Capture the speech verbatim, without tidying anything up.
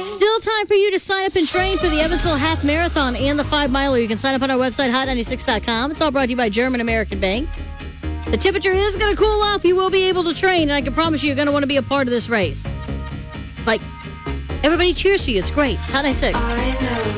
Still time for you to sign up and train for the Evansville Half Marathon and the five miler. You can sign up on our website, hot ninety-six dot com. It's all brought to you by German American Bank. The temperature is going to cool off. You will be able to train, and I can promise you you're going to want to be a part of this race. It's like everybody cheers for you. It's great. It's hot ninety-six.